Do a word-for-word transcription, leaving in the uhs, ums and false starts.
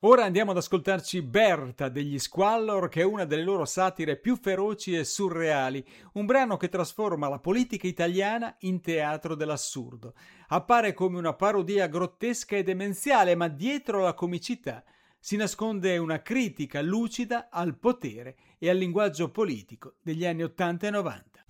Ora andiamo ad ascoltarci Berta degli Squallor, che è una delle loro satire più feroci e surreali, un brano che trasforma la politica italiana in teatro dell'assurdo. Appare come una parodia grottesca e demenziale, ma dietro la comicità si nasconde una critica lucida al potere e al linguaggio politico degli anni ottanta e novanta.